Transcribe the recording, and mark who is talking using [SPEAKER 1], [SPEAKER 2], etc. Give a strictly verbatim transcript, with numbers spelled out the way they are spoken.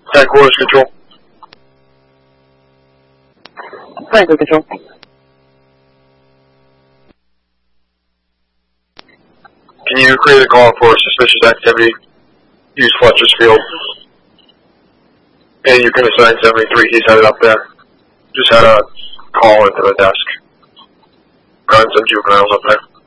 [SPEAKER 1] Headquarters control.
[SPEAKER 2] Franklin control.
[SPEAKER 1] Can you create a call for suspicious activity? Use Fletcher's Field. And you can assign seventy-three, he's headed up there. Just had a call into the desk. Got some juveniles up there.